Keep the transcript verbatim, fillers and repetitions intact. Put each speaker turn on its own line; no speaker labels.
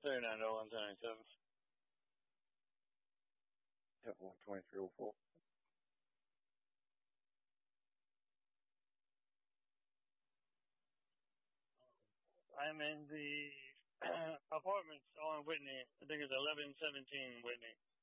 thirty-nine oh one seventy-seven.
Yep, one twenty-three oh four.
I'm in the apartments on Whitney. I think it's eleven seventeen Whitney.